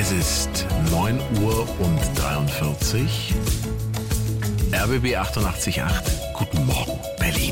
Es ist 9:43 Uhr. RBB 88.8. Guten Morgen, Berlin.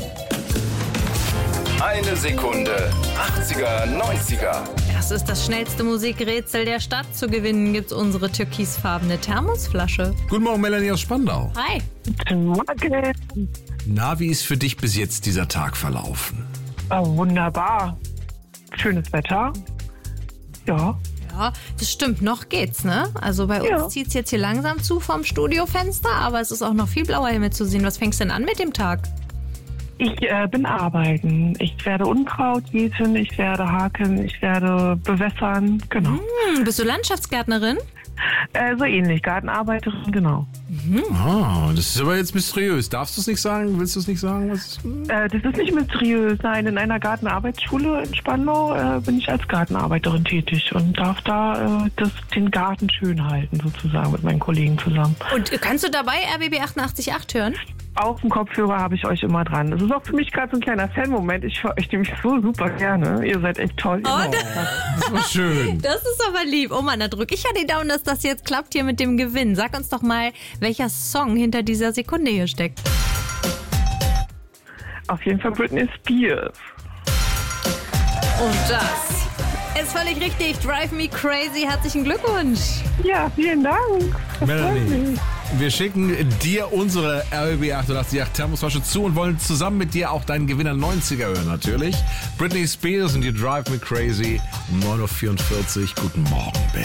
Eine Sekunde. 80er, 90er. Das ist das schnellste Musikrätsel der Stadt. Zu gewinnen gibt's unsere türkisfarbene Thermosflasche. Guten Morgen, Melanie aus Spandau. Hi. Guten Morgen. Na, wie ist für dich bis jetzt dieser Tag verlaufen? Oh, wunderbar. Schönes Wetter. Ja. Ja, das stimmt. Noch geht's, ne? Also bei uns zieht's jetzt hier langsam zu vom Studiofenster, aber es ist auch noch viel blauer Himmel zu sehen. Was fängst du denn an mit dem Tag? Ich bin arbeiten. Ich werde Unkraut jäten, ich werde haken, ich werde bewässern. Genau. Bist du Landschaftsgärtnerin? So ähnlich. Gartenarbeiterin, genau. Ah, das ist aber jetzt mysteriös. Darfst du es nicht sagen? Willst du es nicht sagen? Das ist nicht mysteriös. Nein, in einer Gartenarbeitsschule in Spandau bin ich als Gartenarbeiterin tätig und darf da den Garten schön halten, sozusagen, mit meinen Kollegen zusammen. Und kannst du dabei RBB 88.8 hören? Auf dem Kopfhörer habe ich euch immer dran. Das ist auch für mich gerade so ein kleiner Fan-Moment. Ich höre euch nämlich so super gerne. Ihr seid echt toll. Oh, Das war schön. Das ist aber lieb. Oh Mann, da drücke ich ja die Daumen, dass das jetzt klappt hier mit dem Gewinn. Sag uns doch mal, welcher Song hinter dieser Sekunde hier steckt. Auf jeden Fall Britney Spears. Und das ist völlig richtig. Drive Me Crazy. Herzlichen Glückwunsch. Ja, vielen Dank. Das freut Melanie, mich. wir schicken dir unsere RBB 88.8 Thermosflasche zu und wollen zusammen mit dir auch deinen Gewinner 90er hören, natürlich. Britney Spears und You Drive Me Crazy um 9:44 Uhr. Guten Morgen, Berlin.